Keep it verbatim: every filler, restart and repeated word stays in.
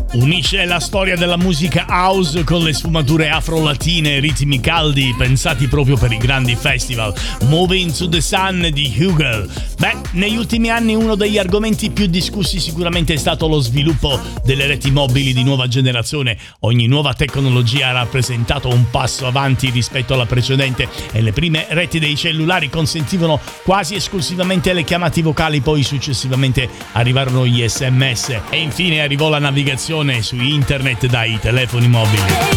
Unisce la storia della musica house con le sfumature afro-latine e ritmi caldi pensati proprio per i grandi festival. Moving to the Sun di Hugel. Beh, negli ultimi anni uno degli argomenti più discussi sicuramente è stato lo sviluppo delle reti mobili di nuova generazione. Ogni nuova tecnologia ha rappresentato un passo avanti rispetto alla precedente e le prime reti dei cellulari consentivano quasi esclusivamente le chiamate vocali, poi successivamente arrivarono gli S M S e infine arrivò la navigazione su internet dai telefoni mobili.